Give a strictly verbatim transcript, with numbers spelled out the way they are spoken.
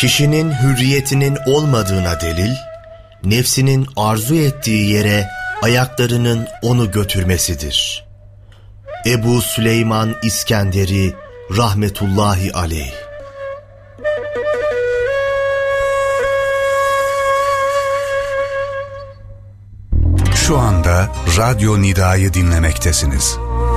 Kişinin hürriyetinin olmadığına delil, nefsinin arzu ettiği yere ayaklarının onu götürmesidir. Ebu Süleyman İskenderi rahmetullahi aleyh. Şu anda Radyo Nida'yı dinlemektesiniz.